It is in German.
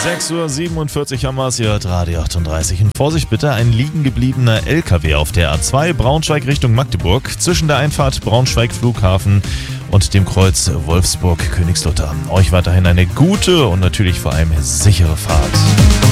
6:47 Uhr haben wir es, ihr hört Radio 38. Und Vorsicht bitte, ein liegen gebliebener LKW auf der A2 Braunschweig Richtung Magdeburg zwischen der Einfahrt Braunschweig Flughafen und dem Kreuz Wolfsburg-Königslutter. Euch weiterhin eine gute und natürlich vor allem sichere Fahrt.